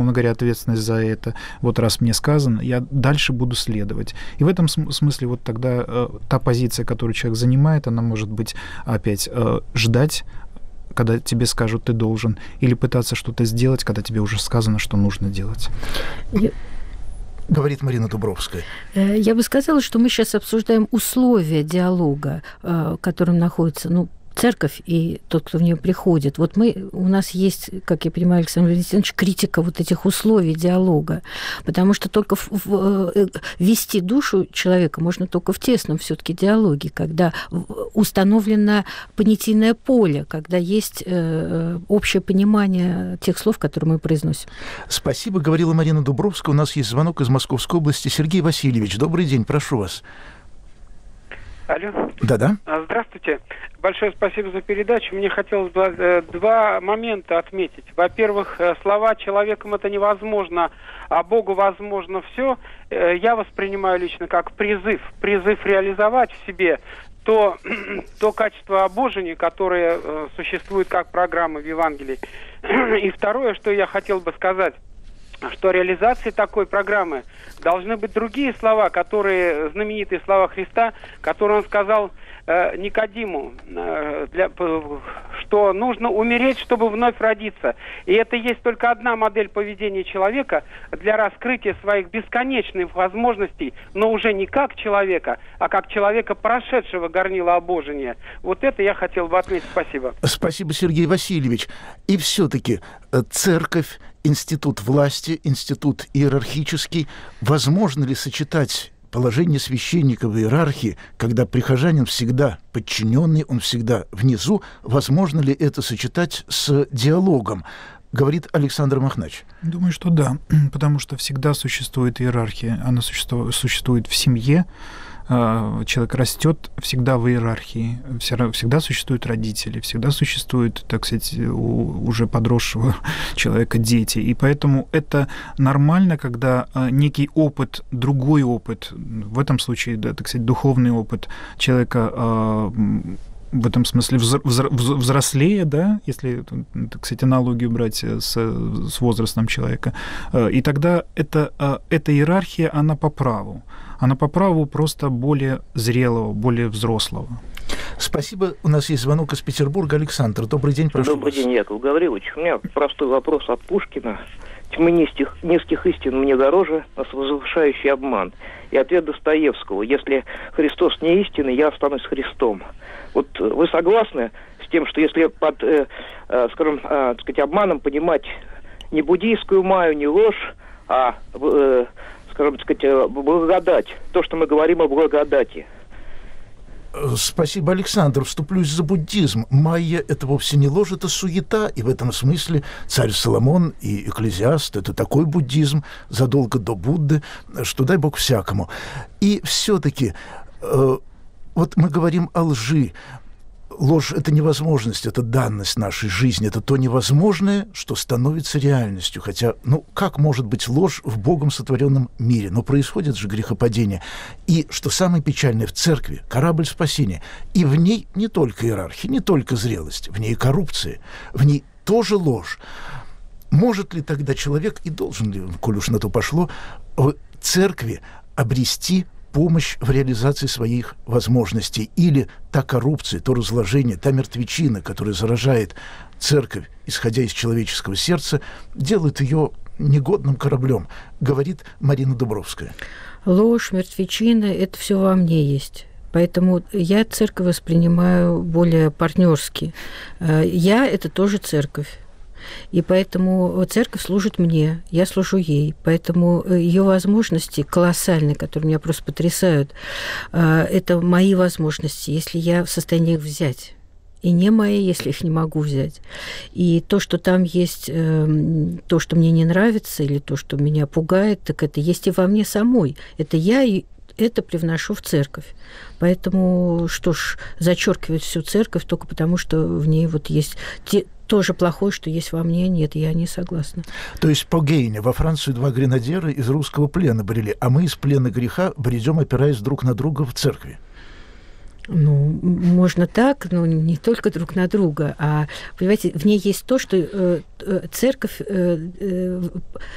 условно говоря, ответственность за это. Вот раз мне сказано, я дальше буду следовать. И в этом смысле вот тогда та позиция, которую человек занимает, она может быть опять ждать, когда тебе скажут, ты должен, или пытаться что-то сделать, когда тебе уже сказано, что нужно делать. Говорит Марина Дубровская. Я бы сказала, что мы сейчас обсуждаем условия диалога, в котором находится, церковь и тот, кто в нее приходит. Вот у нас есть, как я понимаю, Александр Валентинович, критика вот этих условий диалога, потому что только ввести душу человека можно только в тесном все-таки диалоге, когда установлено понятийное поле, когда есть общее понимание тех слов, которые мы произносим. Спасибо, говорила Марина Дубровская. У нас есть звонок из Московской области. Сергей Васильевич, добрый день, прошу вас. Алло. Да-да. Здравствуйте. Большое спасибо за передачу. Мне хотелось бы два момента отметить. Во-первых, слова «человеком это невозможно, а Богу возможно все» я воспринимаю лично как призыв реализовать в себе то качество обожения, которое существует как программа в Евангелии. И второе, что я хотел бы сказать, что реализацией такой программы должны быть другие слова, знаменитые слова Христа, которые он сказал Никодиму, что нужно умереть, чтобы вновь родиться. И это есть только одна модель поведения человека для раскрытия своих бесконечных возможностей, но уже не как человека, а как человека, прошедшего горнило обожения. Вот это я хотел бы отметить. Спасибо. Спасибо, Сергей Васильевич. И все-таки церковь, институт власти, институт иерархический, возможно ли сочетать положение священника в иерархии, когда прихожанин всегда подчиненный, он всегда внизу, возможно ли это сочетать с диалогом? Говорит Александр Махнач. Думаю, что да, потому что всегда существует иерархия, она существует в семье, человек растет всегда в иерархии, всегда существуют родители, всегда существуют, так сказать, у уже подросшего человека дети. И поэтому это нормально, когда некий опыт, другой опыт, в этом случае, да, так сказать, духовный опыт человека в этом смысле взрослее, да, если, так сказать, аналогию брать с возрастом человека, и тогда эта иерархия, она по праву. Она по праву просто более зрелого, более взрослого. Спасибо. У нас есть звонок из Петербурга. Александр, добрый день, прошу Добрый вас. день, Яков Гаврилович. У меня простой вопрос от Пушкина. «Тьмы низких истин мне дороже, нас возвышающий обман». И ответ Достоевского: «Если Христос не истинный, я останусь Христом». Вот вы согласны с тем, что если под, скажем, так сказать, обманом понимать не буддийскую майю, не ложь, а, скажем, так сказать, благодать, то, что мы говорим о благодати? Спасибо, Александр. Вступлюсь за буддизм. Майя – это вовсе не ложь, это суета. И в этом смысле царь Соломон и Экклезиаст – это такой буддизм задолго до Будды, что дай бог всякому. И все-таки вот мы говорим о лжи. Ложь – это невозможность, это данность нашей жизни, это то невозможное, что становится реальностью. Хотя, как может быть ложь в Богом сотворенном мире? Но происходит же грехопадение. И, что самое печальное, в церкви корабль спасения. И в ней не только иерархия, не только зрелость, в ней коррупция, в ней тоже ложь. Может ли тогда человек, и должен ли, коль уж на то пошло, в церкви обрести помощь в реализации своих возможностей? Или та коррупция, то разложение, та мертвечина, которая заражает церковь, исходя из человеческого сердца, делает ее негодным кораблем, говорит Марина Дубровская. Ложь, мертвечина – это все во мне есть. Поэтому я церковь воспринимаю более партнерски. Я – это тоже церковь. И поэтому церковь служит мне, я служу ей. Поэтому ее возможности колоссальные, которые меня просто потрясают, это мои возможности, если я в состоянии их взять. И не мои, если их не могу взять. И то, что там есть, то, что мне не нравится, или то, что меня пугает, так это есть и во мне самой. Это я и это привношу в церковь. Поэтому, что ж, зачеркивать всю церковь только потому, что в ней вот есть тоже плохое, что есть во мне, нет, я не согласна. То есть по Гейне во Францию два гренадера из русского плена брели, а мы из плена греха бредем, опираясь друг на друга в церкви. Можно так, но не только друг на друга, а, понимаете, в ней есть то, что церковь